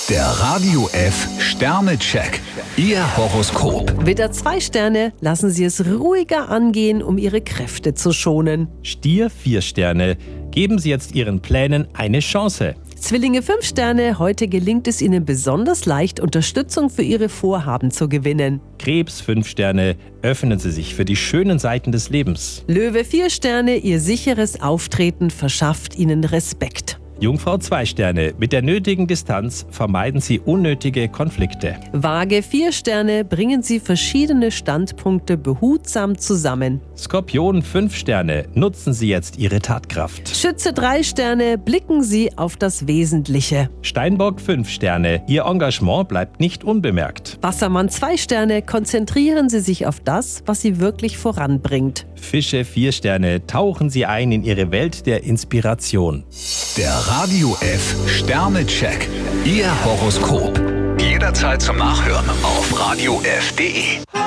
Der Radio F Sternecheck. Ihr Horoskop. Widder 2 Sterne, lassen Sie es ruhiger angehen, um Ihre Kräfte zu schonen. Stier 4 Sterne, geben Sie jetzt Ihren Plänen eine Chance. Zwillinge 5 Sterne, heute gelingt es Ihnen besonders leicht, Unterstützung für Ihre Vorhaben zu gewinnen. Krebs 5 Sterne, öffnen Sie sich für die schönen Seiten des Lebens. Löwe 4 Sterne, Ihr sicheres Auftreten verschafft Ihnen Respekt. Jungfrau 2 Sterne, mit der nötigen Distanz vermeiden Sie unnötige Konflikte. Waage 4 Sterne, bringen Sie verschiedene Standpunkte behutsam zusammen. Skorpion 5 Sterne, nutzen Sie jetzt Ihre Tatkraft. Schütze 3 Sterne, blicken Sie auf das Wesentliche. Steinbock 5 Sterne, Ihr Engagement bleibt nicht unbemerkt. Wassermann 2 Sterne, konzentrieren Sie sich auf das, was Sie wirklich voranbringt. Fische 4 Sterne, tauchen Sie ein in Ihre Welt der Inspiration. Der Radio F Sternecheck. Ihr Horoskop. Jederzeit zum Nachhören auf radiof.de.